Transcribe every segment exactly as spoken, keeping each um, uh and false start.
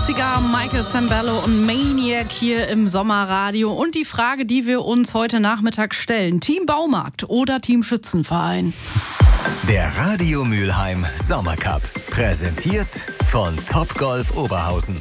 Klassiker, Michael Sambello und Maniac hier im Sommerradio. Und die Frage, die wir uns heute Nachmittag stellen: Team Baumarkt oder Team Schützenverein? Der Radio Mülheim Sommercup, präsentiert von Topgolf Oberhausen.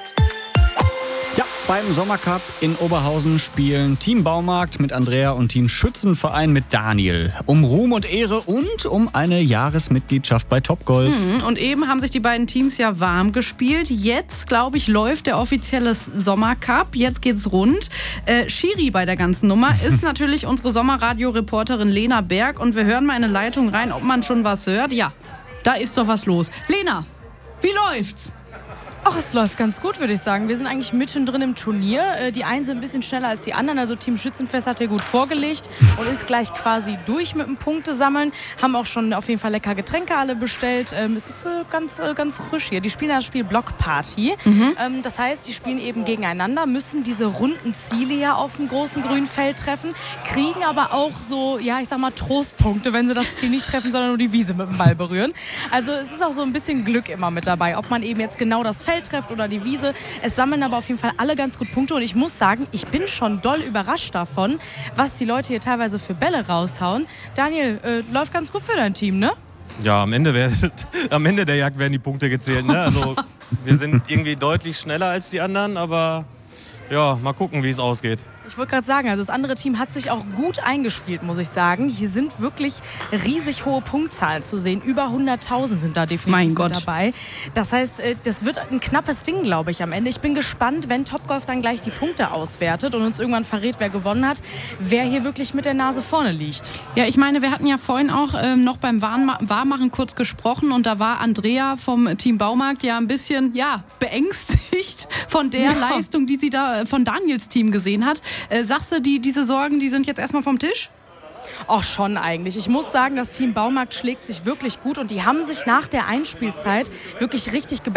Ja, beim Sommercup in Oberhausen spielen Team Baumarkt mit Andrea und Team Schützenverein mit Daniel. Um Ruhm und Ehre und um eine Jahresmitgliedschaft bei Topgolf. Mhm, und eben haben sich die beiden Teams ja warm gespielt. Jetzt, glaube ich, läuft der offizielle Sommercup. Jetzt geht's rund. Äh, Schiri bei der ganzen Nummer ist natürlich unsere Sommerradio-Reporterin Lena Berg. Und wir hören mal in eine Leitung rein, ob man schon was hört. Ja, da ist doch was los. Lena, wie läuft's? Ach, es läuft ganz gut, würde ich sagen. Wir sind eigentlich mittendrin im Turnier. Die einen sind ein bisschen schneller als die anderen. Also Team Schützenfest hat hier gut vorgelegt und ist gleich quasi durch mit dem Punktesammeln. Haben auch schon auf jeden Fall lecker Getränke alle bestellt. Es ist ganz, ganz frisch hier. Die spielen das Spiel Blockparty. Mhm. Das heißt, die spielen eben gegeneinander, müssen diese runden Ziele ja auf dem großen grünen Feld treffen, kriegen aber auch so, ja, ich sag mal, Trostpunkte, wenn sie das Ziel nicht treffen, sondern nur die Wiese mit dem Ball berühren. Also es ist auch so ein bisschen Glück immer mit dabei, ob man eben jetzt genau das Feld trifft oder die Wiese. Es sammeln aber auf jeden Fall alle ganz gut Punkte und ich muss sagen, ich bin schon doll überrascht davon, was die Leute hier teilweise für Bälle raushauen. Daniel, äh, läuft ganz gut für dein Team, ne? Ja, am Ende, wär, am Ende der Jagd werden die Punkte gezählt, ne? Also wir sind irgendwie deutlich schneller als die anderen, aber ja, mal gucken, wie es ausgeht. Ich wollte gerade sagen, also das andere Team hat sich auch gut eingespielt, muss ich sagen. Hier sind wirklich riesig hohe Punktzahlen zu sehen. Über hunderttausend sind da definitiv mein Gott. dabei. Das heißt, das wird ein knappes Ding, glaube ich, am Ende. Ich bin gespannt, wenn Topgolf dann gleich die Punkte auswertet und uns irgendwann verrät, wer gewonnen hat, wer hier wirklich mit der Nase vorne liegt. Ja, ich meine, wir hatten ja vorhin auch ähm, noch beim Warmmachen kurz gesprochen und da war Andrea vom Team Baumarkt ja ein bisschen, ja, beängstigt von der Ja. Leistung, die sie da von Daniels Team gesehen hat. Äh, sagst du, die, diese Sorgen, die sind jetzt erstmal vom Tisch? Auch schon eigentlich. Ich muss sagen, das Team Baumarkt schlägt sich wirklich gut und die haben sich nach der Einspielzeit wirklich richtig gebessert.